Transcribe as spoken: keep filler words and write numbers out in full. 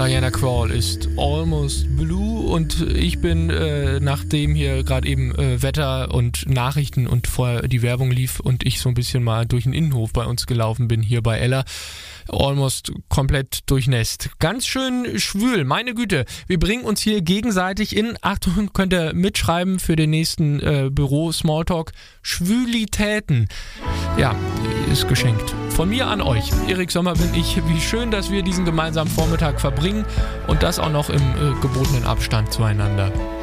Diana Krall ist Almost Blue und ich bin, äh, nachdem hier gerade eben äh, Wetter und Nachrichten und vorher die Werbung lief und ich so ein bisschen mal durch den Innenhof bei uns gelaufen bin, hier bei Ella, almost komplett durchnässt. Ganz schön schwül, meine Güte. Wir bringen uns hier gegenseitig in, Achtung, könnt ihr mitschreiben für den nächsten äh, Büro-Smalltalk, Schwülitäten. Ja, ist geschenkt. Von mir an euch. Erik Sommer bin ich. Wie schön, dass wir diesen gemeinsamen Vormittag verbringen und das auch noch im äh, gebotenen Abstand zueinander.